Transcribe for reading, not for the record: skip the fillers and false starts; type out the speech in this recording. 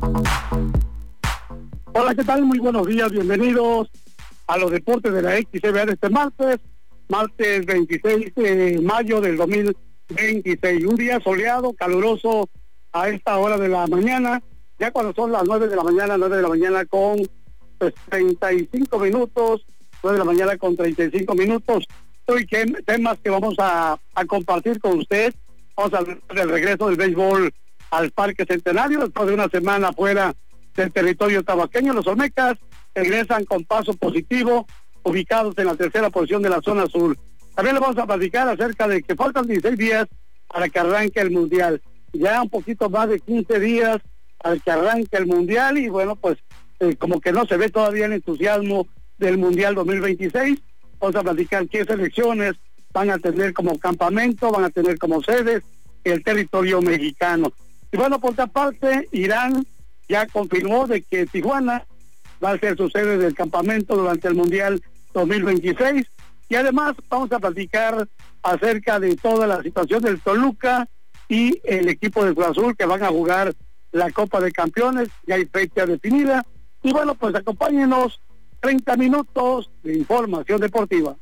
Hola, ¿qué tal? Muy buenos días, bienvenidos a los deportes de la XCBA de este martes 26 de mayo del 2026. Un día soleado, caluroso a esta hora de la mañana, ya cuando son las 9 de la mañana con 35 minutos, 9 de la mañana con 35 minutos. Hoy temas que vamos a compartir con usted. Vamos a hablar del regreso del béisbol al Parque Centenario después de una semana fuera del territorio tabaqueño. Los Olmecas regresan con paso positivo, ubicados en la tercera posición de la zona sur. También le vamos a platicar acerca de que faltan 16 días para que arranque el Mundial. Ya un poquito más de 15 días para que arranque el Mundial y bueno, pues como que no se ve todavía el entusiasmo del Mundial 2026. Vamos a platicar qué selecciones van a tener como campamento, van a tener como sedes el territorio mexicano. Y bueno, por otra parte, Irán ya confirmó de que Tijuana va a ser su sede del campamento durante el Mundial 2026. Y además vamos a platicar acerca de toda la situación del Toluca y el equipo de Cruz Azul que van a jugar la Copa de Campeones. Ya hay fecha definida. Y bueno, pues acompáñenos 30 minutos de información deportiva.